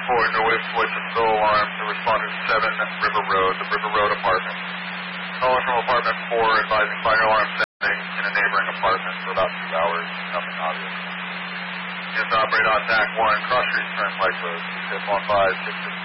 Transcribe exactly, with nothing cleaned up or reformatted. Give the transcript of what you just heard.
four, no wave voice of sole alarm to respond to seven River Road, the River Road apartment. Calling from apartment four, advising fire alarm setting in a neighboring apartment for about two hours. Nothing obvious. Units operate on T A C one, Cross Street Turnpike Road. Tip one five six six